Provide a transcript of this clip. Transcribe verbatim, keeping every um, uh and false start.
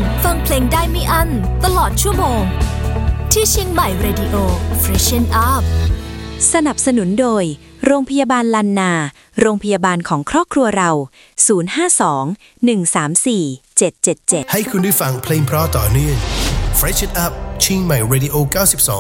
ฟังเพลงได้ไม่อั้นตลอดชั่วโมงที่เชียงใหม่ Radio Freshen Up สนับสนุนโดยโรงพยาบาลลันนาโรงพยาบาลของครอบครัวเราศูนย์ ห้า สอง หนึ่ง สาม สี่ เจ็ด เจ็ด เจ็ดให้คุณได้ฟังเพลงเพราะต่อเนื่อง Freshen Up เชียงใหม่ Radio เก้าสิบสอง